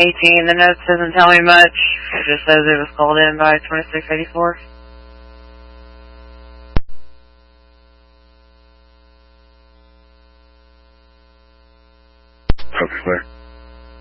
18. The notes doesn't tell me much. It just says it was called in by 2684. Okay, clear.